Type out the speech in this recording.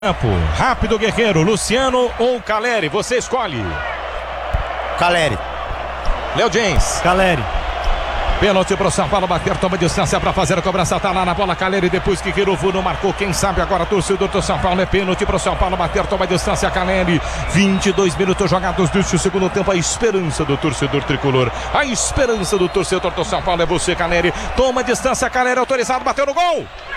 Campo, rápido guerreiro, Luciano ou Caleri, você escolhe. Caleri. Léo James. Caleri. Pênalti pro São Paulo bater, toma distância para fazer a cobrança, tá lá na bola Caleri, depois que Kiruvu não marcou, quem sabe agora torcedor do São Paulo, é pênalti pro São Paulo bater, toma distância Caleri, 22 minutos jogados deste segundo tempo, a esperança do torcedor tricolor, a esperança do torcedor do São Paulo é você Caleri, toma distância Caleri, autorizado, bateu no gol!